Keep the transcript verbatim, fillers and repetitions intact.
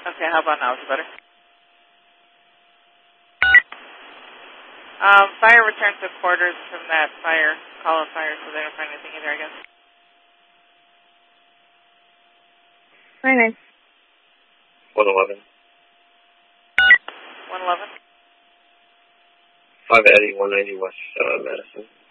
Okay, how about now? Is it better? Um, fire returned to quarters from that fire, call of fire, so they don't find anything either, I guess. Nine nine. one eleven. one eleven? five eighty, one ninety West uh, Madison.